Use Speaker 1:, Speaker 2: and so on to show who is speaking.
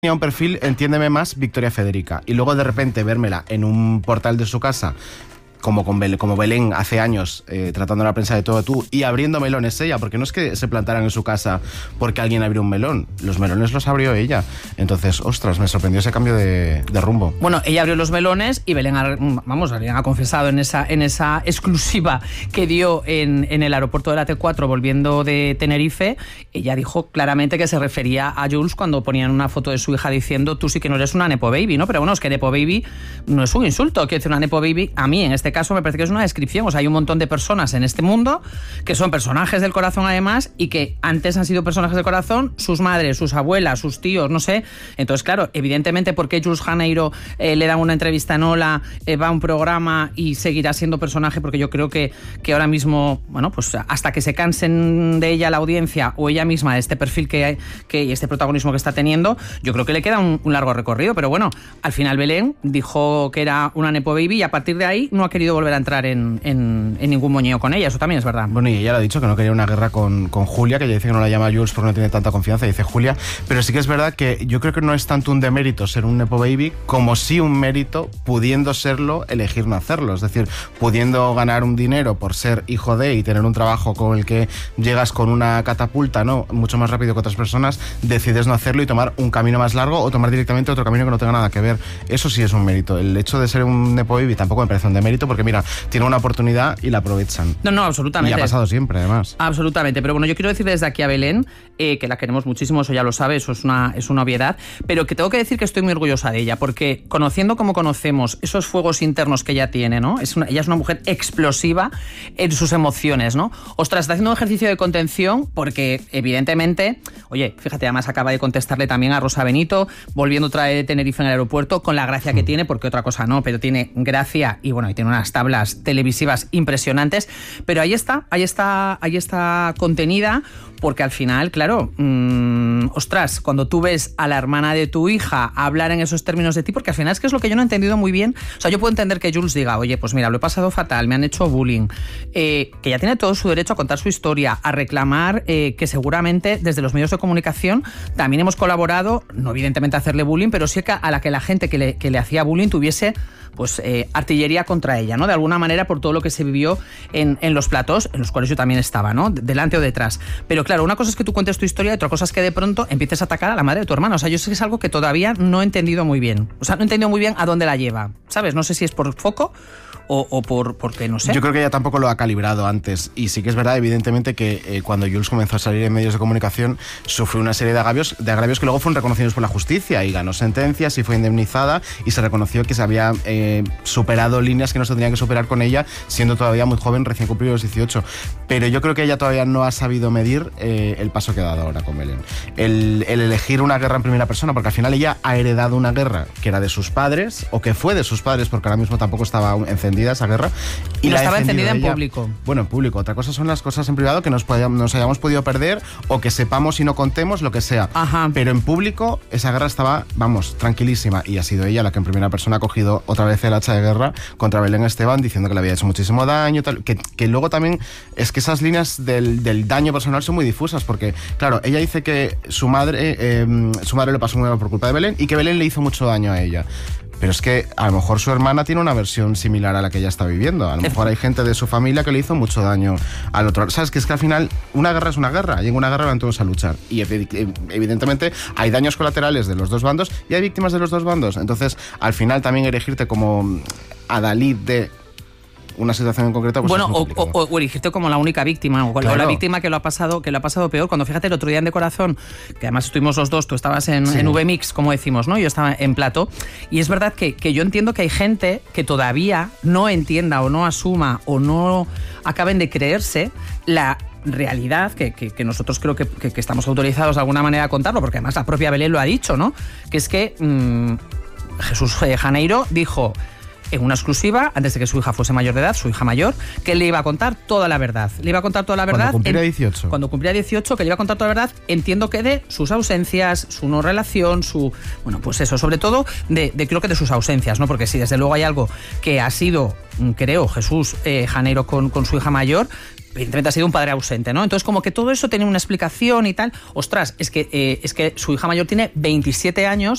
Speaker 1: tenía un perfil, entiéndeme más, Victoria Federica, y luego de repente vérmela en un portal de su casa, como Belén hace años, tratando a la prensa de todo tú y abriendo melones ella, porque no es que se plantaran en su casa porque alguien abrió un melón, los melones los abrió ella. Entonces, ostras, me sorprendió ese cambio de rumbo.
Speaker 2: Bueno, ella abrió los melones y Belén ha confesado en esa exclusiva que dio en el aeropuerto de la T4 volviendo de Tenerife. Ella dijo claramente que se refería a Jules cuando ponían una foto de su hija diciendo: tú sí que no eres una nepo baby, ¿no? Pero bueno, es que nepo baby no es un insulto. Quiero decir, una nepo baby, a mí en este caso me parece que es una descripción. O sea, hay un montón de personas en este mundo que son personajes del corazón además, y que antes han sido personajes del corazón, sus madres, sus abuelas, sus tíos, no sé. Entonces, claro, evidentemente, ¿por qué Jules Janeiro le dan una entrevista en Hola, va a un programa y seguirá siendo personaje? Porque yo creo que ahora mismo, bueno, pues hasta que se cansen de ella la audiencia o ella misma de este perfil que este protagonismo que está teniendo, yo creo que le queda un largo recorrido. Pero bueno, al final Belén dijo que era una nepo baby y a partir de ahí no ha querido volver a entrar en ningún moñeo con ella. Eso también es verdad.
Speaker 1: Bueno, y ella lo ha dicho, que no quería una guerra con Julia, que ella dice que no la llama Jules porque no tiene tanta confianza, dice Julia. Pero sí que es verdad que yo creo que no es tanto un demérito ser un nepo baby como sí un mérito, pudiendo serlo, elegir no hacerlo. Es decir, pudiendo ganar un dinero por ser hijo de y tener un trabajo con el que llegas con una catapulta, ¿no?, mucho más rápido que otras personas, decides no hacerlo y tomar un camino más largo o tomar directamente otro camino que no tenga nada que ver. Eso sí es un mérito. El hecho de ser un nepo baby tampoco me parece un demérito, porque mira, tiene una oportunidad y la aprovechan.
Speaker 2: No, absolutamente.
Speaker 1: Y ha pasado siempre, además.
Speaker 2: Absolutamente. Pero bueno, yo quiero decir desde aquí a Belén, que la queremos muchísimo, eso ya lo sabe, eso es una obviedad, pero que tengo que decir que estoy muy orgullosa de ella, porque conociendo como conocemos esos fuegos internos que ella tiene, ¿no? Ella es una mujer explosiva en sus emociones, ¿no? Ostras, está haciendo un ejercicio de contención porque, evidentemente, oye, fíjate, además acaba de contestarle también a Rosa Benito, volviendo otra vez de Tenerife en el aeropuerto, con la gracia que tiene, porque otra cosa no, pero tiene gracia y bueno, y tiene unas tablas televisivas impresionantes, pero ahí está contenida, porque al final, claro, ostras, cuando tú ves a la hermana de tu hija hablar en esos términos de ti, porque al final es que es lo que yo no he entendido muy bien. O sea, yo puedo entender que Jules diga: oye, pues mira, lo he pasado fatal, me han hecho bullying, que ella tiene todo su derecho a contar su historia, a reclamar que seguramente desde los medios de comunicación también hemos colaborado, no evidentemente a hacerle bullying, pero sí a la que la gente que le hacía bullying tuviese pues artillería contra ella, ¿no? De alguna manera, por todo lo que se vivió en los platós, en los cuales yo también estaba, ¿no? Delante o detrás. Pero claro, una cosa es que tú cuentes tu historia y otra cosa es que de pronto empieces a atacar a la madre de tu hermano. O sea, yo sé que es algo que todavía no he entendido muy bien. O sea, no he entendido muy bien a dónde la lleva, ¿sabes? No sé si es por foco o porque no sé.
Speaker 1: Yo creo que ella tampoco lo ha calibrado antes, y sí que es verdad, evidentemente, que cuando Jules comenzó a salir en medios de comunicación sufrió una serie de agravios que luego fueron reconocidos por la justicia y ganó sentencias y fue indemnizada y se reconoció que se había superado líneas que no se tenían que superar con ella, siendo todavía muy joven, recién cumplido los 18. Pero yo creo que ella todavía no ha sabido medir el paso que ha dado ahora con Belén. El elegir una guerra en primera persona, porque al final ella ha heredado una guerra que era de sus padres, o que fue de sus padres, porque ahora mismo tampoco estaba encendida esa guerra.
Speaker 2: Y no estaba encendida en público.
Speaker 1: Bueno, en público. Otra cosa son las cosas en privado que nos hayamos podido perder, o que sepamos y no contemos, lo que sea. Ajá. Pero en público esa guerra estaba, vamos, tranquilísima, y ha sido ella la que en primera persona ha cogido otra vez el hacha de guerra contra Belén Esteban, diciendo que le había hecho muchísimo daño, tal, que luego también es que esas líneas del daño personal son muy difusas, porque claro, ella dice que su madre lo pasó muy mal por culpa de Belén y que Belén le hizo mucho daño a ella. Pero es que a lo mejor su hermana tiene una versión similar a la que ella está viviendo. A lo mejor hay gente de su familia que le hizo mucho daño al otro. ¿Sabes? Que es que al final una guerra es una guerra, y en una guerra van todos a luchar. Y evidentemente hay daños colaterales de los dos bandos y hay víctimas de los dos bandos. Entonces, al final también erigirte como adalid de una situación en concreto, pues
Speaker 2: bueno, o erigirte como la única víctima, o la víctima que lo ha pasado peor. Cuando, fíjate, el otro día en De Corazón, que además estuvimos los dos, tú estabas en VMix, como decimos, ¿no? Yo estaba en plató, y es verdad que yo entiendo que hay gente que todavía no entienda o no asuma o no acaben de creerse la realidad que nosotros creo que estamos autorizados de alguna manera a contarlo, porque además la propia Belén lo ha dicho, ¿no? Que es que Jesús Janeiro dijo en una exclusiva, antes de que su hija fuese mayor de edad, su hija mayor, que le iba a contar toda la verdad. Le iba a contar toda la verdad. Cuando cumpliera 18, que le iba a contar toda la verdad, entiendo que de sus ausencias, su no relación, bueno, pues eso, sobre todo creo que de sus ausencias, ¿no? Porque si desde luego hay algo que ha sido, creo, Jesús Janeiro con su hija mayor, evidentemente ha sido un padre ausente, ¿no? Entonces, como que todo eso tiene una explicación y tal. Ostras, es que su hija mayor tiene 27 años